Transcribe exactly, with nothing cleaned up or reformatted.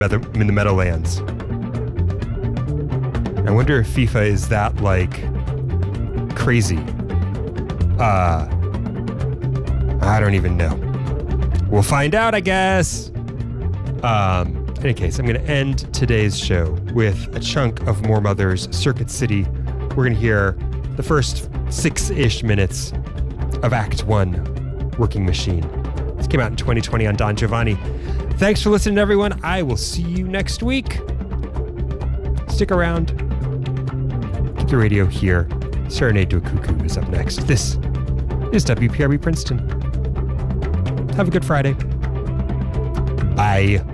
in the Meadowlands. I wonder if FIFA is that, like, crazy. Uh, I don't even know. We'll find out, I guess. Um, in any case, I'm going to end today's show with a chunk of More Mothers, Circuit City. We're going to hear the first six-ish minutes of Act One, Working Machine. This came out in twenty twenty on Don Giovanni. Thanks for listening, everyone. I will see you next week. Stick around. Keep the radio here. Serenade to a Cuckoo is up next. This is W P R B Princeton. Have a good Friday. Bye.